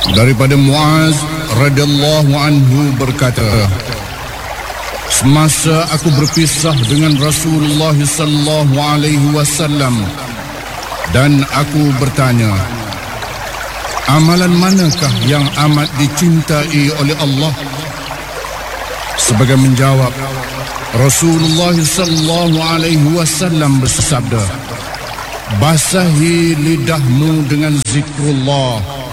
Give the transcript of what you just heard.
Daripada Muaz radhiyallahu anhu berkata, semasa aku berpisah dengan Rasulullah sallallahu alaihi wasallam dan aku bertanya, amalan manakah yang amat dicintai oleh Allah? Sebagai menjawab, Rasulullah sallallahu alaihi wasallam bersabda, basahi lidahmu dengan zikrullah